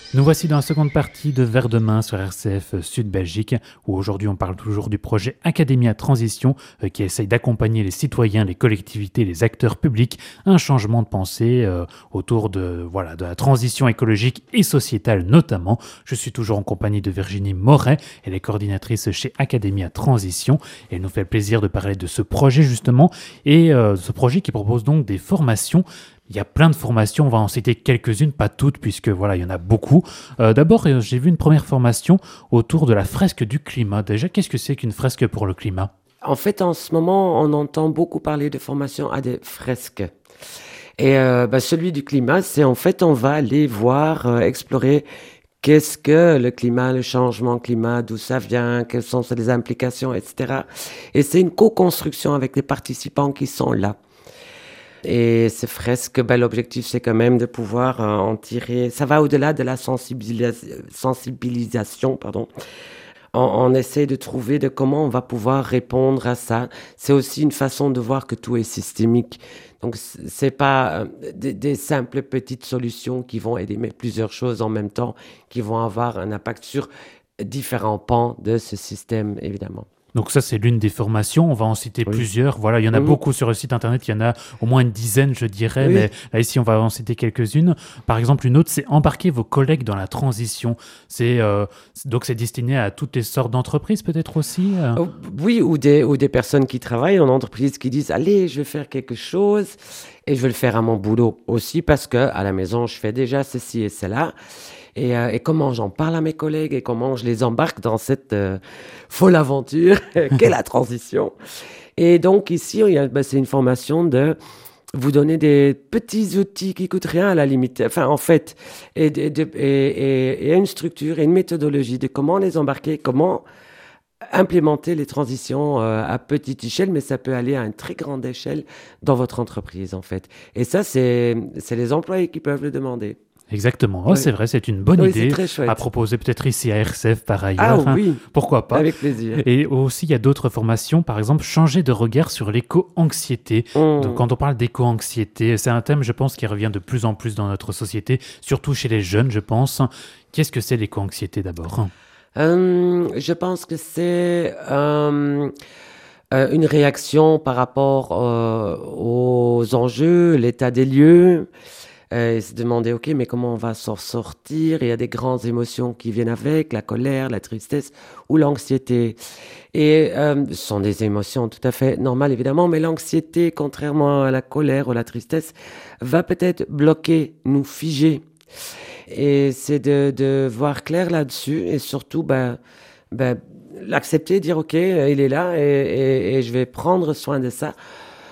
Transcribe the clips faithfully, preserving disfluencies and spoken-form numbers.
Nous voici dans la seconde partie de Vers de main sur R C F Sud Belgique, où aujourd'hui on parle toujours du projet Academia Transition, euh, qui essaye d'accompagner les citoyens, les collectivités, les acteurs publics à un changement de pensée euh, autour de, voilà, de la transition écologique et sociétale notamment. Je suis toujours en compagnie de Virginie Moret, elle est coordinatrice chez Academia Transition, et elle nous fait le plaisir de parler de ce projet justement, et euh, ce projet qui propose donc des formations. Il y a plein de formations, on va en citer quelques-unes, pas toutes, puisque voilà, il y en a beaucoup. Euh, d'abord, euh, j'ai vu une première formation autour de la fresque du climat. Déjà, qu'est-ce que c'est qu'une fresque pour le climat ? En fait, en ce moment, on entend beaucoup parler de formation à des fresques. Et euh, bah, celui du climat, c'est en fait, on va aller voir, euh, explorer qu'est-ce que le climat, le changement climat, d'où ça vient, quelles sont les implications, et cetera. Et c'est une co-construction avec les participants qui sont là. Et ces fresques, ben, l'objectif, c'est quand même de pouvoir euh, en tirer. Ça va au-delà de la sensibilis- sensibilisation, pardon. On, on essaie de trouver de comment on va pouvoir répondre à ça. C'est aussi une façon de voir que tout est systémique. Donc, c'est pas euh, des, des simples petites solutions qui vont aider, mais plusieurs choses en même temps qui vont avoir un impact sur différents pans de ce système, évidemment. Donc ça, c'est l'une des formations. On va en citer Oui. plusieurs. Voilà, il y en a Mhm. beaucoup sur le site internet. Il y en a au moins une dizaine, je dirais. Oui. Mais là, ici, on va en citer quelques-unes. Par exemple, une autre, c'est embarquer vos collègues dans la transition. C'est euh, donc c'est destiné à toutes les sortes d'entreprises, peut-être aussi. euh. Oh, oui, ou des, ou des personnes qui travaillent en entreprise qui disent, allez, je vais faire quelque chose et je vais le faire à mon boulot aussi parce que à la maison, je fais déjà ceci et cela. Et, euh, et comment j'en parle à mes collègues et comment je les embarque dans cette euh, folle aventure qu'est la transition. Et donc ici, il y a, ben, c'est une formation de vous donner des petits outils qui coûtent rien à la limite. Enfin, en fait, et, de- de- et, et, et une structure et une méthodologie de comment les embarquer, comment implémenter les transitions euh, à petite échelle, mais ça peut aller à une très grande échelle dans votre entreprise, en fait. Et ça, c'est, c'est les employés qui peuvent le demander. Exactement. Oh, Oui, c'est vrai, c'est une bonne oui, c'est idée très à chouette. proposer peut-être ici à R C F par Ah ailleurs. hein. oui, Pourquoi pas. avec plaisir. Et aussi, il y a d'autres formations, par exemple, changer de regard sur l'éco-anxiété. Donc, Hum. quand on parle d'éco-anxiété, c'est un thème, je pense, qui revient de plus en plus dans notre société, surtout chez les jeunes, je pense. Qu'est-ce que c'est l'éco-anxiété d'abord ? Hum, je pense que c'est hum, euh, une réaction par rapport euh, aux enjeux, l'état des lieux, euh, et se demander, OK, mais comment on va s'en sortir? Il y a des grandes émotions qui viennent avec, la colère, la tristesse ou l'anxiété. Et euh, ce sont des émotions tout à fait normales, évidemment, mais l'anxiété, contrairement à la colère ou la tristesse, va peut-être bloquer, nous figer. Et c'est de, de voir clair là-dessus et surtout, ben, ben, l'accepter, dire, OK, euh, il est là et, et- et je vais prendre soin de ça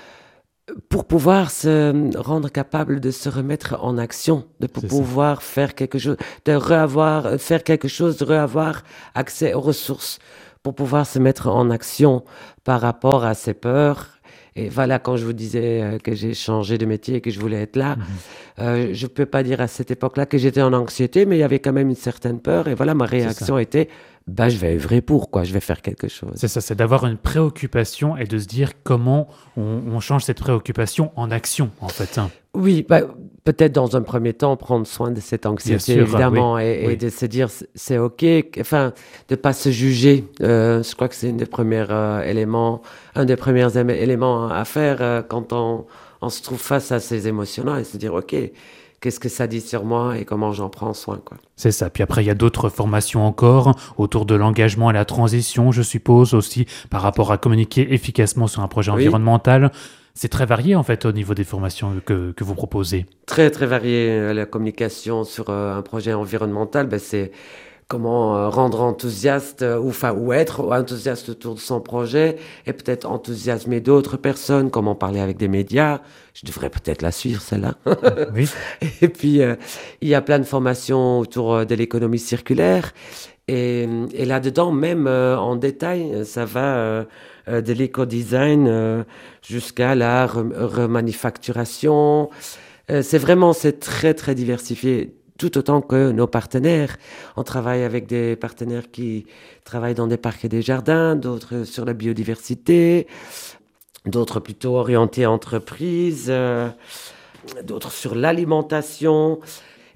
pour pouvoir se rendre capable de se remettre en action, de pou- C'est ça. pouvoir faire quelque chose, de reavoir, faire quelque chose, de reavoir accès aux ressources pour pouvoir se mettre en action par rapport à ses peurs. Et voilà, quand je vous disais euh, que j'ai changé de métier et que je voulais être là, Mhm. euh, je ne peux pas dire à cette époque-là que j'étais en anxiété, mais il y avait quand même une certaine peur. Et voilà, ma C'est ça. réaction était, bah, je vais œuvrer pour, quoi, je vais faire quelque chose. C'est ça, c'est d'avoir une préoccupation et de se dire comment on, on change cette préoccupation en action, en fait. hein. Oui, bah, peut-être dans un premier temps, prendre soin de cette anxiété, sûr, évidemment, et, et oui. de se dire, c'est- c'est OK, qu- enfin, de pas se juger. Euh, je crois que c'est un des premiers euh, éléments, un des premiers éme- éléments à faire euh, quand on, on se trouve face à ces émotions-là, et se dire, OK, qu'est-ce que ça dit sur moi et comment j'en prends soin, quoi. C'est ça. Puis après, il y a d'autres formations encore autour de l'engagement et la transition, je suppose, aussi par rapport à communiquer efficacement sur un projet Oui. environnemental. C'est très varié, en fait, au niveau des formations que, que vous proposez. Très, très varié. euh, La communication sur euh, un projet environnemental, ben, c'est comment euh, rendre enthousiaste, euh, ou, enfin, ou être enthousiaste autour de son projet, et peut-être enthousiasmer d'autres personnes, comment parler avec des médias. Je devrais peut-être la suivre, celle-là. Oui, Et puis, euh, il y a plein de formations autour euh, de l'économie circulaire. Et, et là-dedans, même euh, en détail, ça va euh, euh, de l'éco-design euh, jusqu'à la rem- remanufacturation. Euh, c'est vraiment, c'est très, très diversifié, tout autant que nos partenaires. On travaille avec des partenaires qui travaillent dans des parcs et des jardins, d'autres sur la biodiversité, d'autres plutôt orientés entreprises, euh, d'autres sur l'alimentation.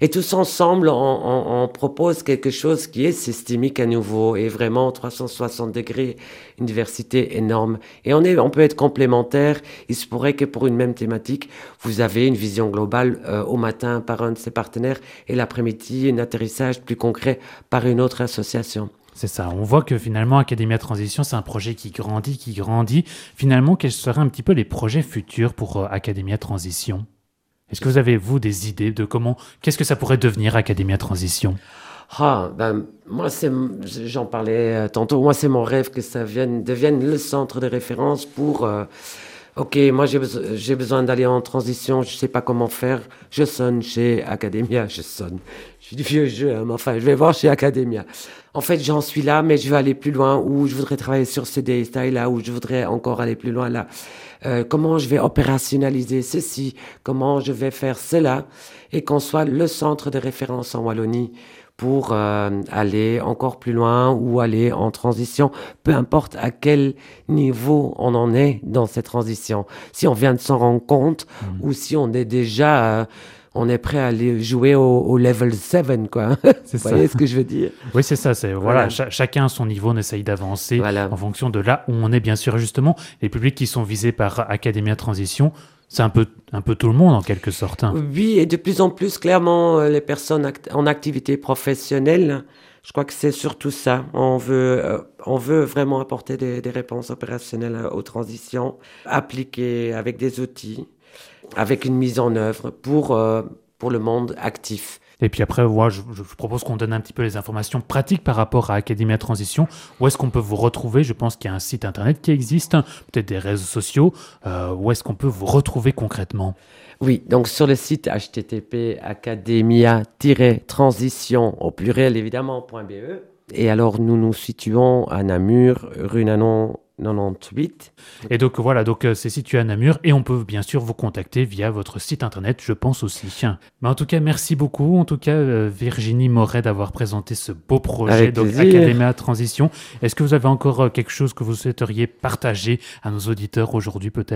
Et tous ensemble, on, on, on propose quelque chose qui est systémique à nouveau et vraiment trois cent soixante degrés, une diversité énorme. Et on, est, on peut être complémentaires. Il se pourrait que pour une même thématique, vous avez une vision globale euh, au matin par un de ses partenaires et l'après-midi, un atterrissage plus concret par une autre association. C'est ça, on voit que finalement Academia Transition, c'est un projet qui grandit, qui grandit. Finalement, quels seraient un petit peu les projets futurs pour euh, Academia Transition ? Est-ce que vous avez, vous, des idées de comment, qu'est-ce que ça pourrait devenir Academia Transition ? Ah, ben, moi, c'est, j'en parlais tantôt, moi, c'est mon rêve que ça vienne, devienne le centre de référence pour, euh, ok, moi, j'ai, beso- j'ai besoin d'aller en transition, je sais pas comment faire, je sonne chez Academia, je sonne. Je suis du vieux jeu, hein, mais enfin, je vais voir chez Academia. En fait, j'en suis là, mais je veux aller plus loin, ou je voudrais travailler sur C D style là, ou je voudrais encore aller plus loin là. Euh, comment je vais opérationnaliser ceci, comment je vais faire cela, et qu'on soit le centre de référence en Wallonie pour euh, aller encore plus loin ou aller en transition, peu importe à quel niveau on en est dans cette transition. Si on vient de s'en rendre compte mmh. ou si on est déjà... Euh, on est prêt à aller jouer au, au level sept, quoi. C'est Vous voyez ce que je veux dire ? Oui, c'est ça. C'est, voilà, voilà. Ch- chacun à son niveau, on essaye d'avancer voilà. en fonction de là où on est, bien sûr. Justement, les publics qui sont visés par Academia Transition, c'est un peu, un peu tout le monde, en quelque sorte. Hein. Oui, et de plus en plus, clairement, les personnes act- en activité professionnelle, je crois que c'est surtout ça. On veut, euh, on veut vraiment apporter des, des réponses opérationnelles aux transitions, appliquées avec des outils, avec une mise en œuvre pour, euh, pour le monde actif. Et puis après, ouais, je, je propose qu'on donne un petit peu les informations pratiques par rapport à Academia Transition. Où est-ce qu'on peut vous retrouver ? Je pense qu'il y a un site internet qui existe, peut-être des réseaux sociaux. Euh, où est-ce qu'on peut vous retrouver concrètement ? Oui, donc sur le site h t t p academia tiret transition au pluriel évidemment .be. Et alors nous nous situons à Namur, rue Nanon quatre-vingt-dix-huit. Et donc voilà, donc euh, c'est situé à Namur et on peut bien sûr vous contacter via votre site internet, je pense aussi. Mais en tout cas, merci beaucoup, en tout cas euh, Virginie Moret d'avoir présenté ce beau projet, Avec donc plaisir. Academia Transition. Est-ce que vous avez encore euh, quelque chose que vous souhaiteriez partager à nos auditeurs aujourd'hui peut-être ?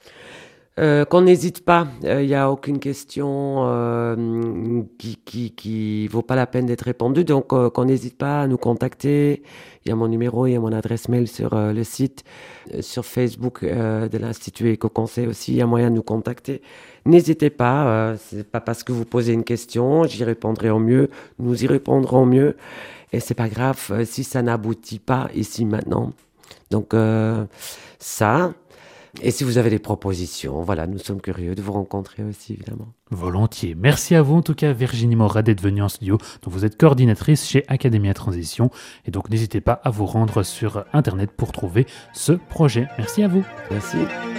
Euh, qu'on n'hésite pas, il euh, n'y a aucune question euh, qui, qui, qui vaut pas la peine d'être répondue, donc euh, qu'on n'hésite pas à nous contacter. Il y a mon numéro, il y a mon adresse mail sur euh, le site, euh, sur Facebook euh, de l'Institut Éco-Conseil aussi, il y a moyen de nous contacter. N'hésitez pas, euh, c'est pas parce que vous posez une question, j'y répondrai au mieux, nous y répondrons au mieux, et c'est pas grave euh, si ça n'aboutit pas ici maintenant. Donc euh, ça... Et si vous avez des propositions, voilà, nous sommes curieux de vous rencontrer aussi, évidemment. Volontiers. Merci à vous, en tout cas, Virginie Moret, d'être venue en studio. Donc, vous êtes coordinatrice chez Academia Transition. Et donc, n'hésitez pas à vous rendre sur Internet pour trouver ce projet. Merci à vous. Merci.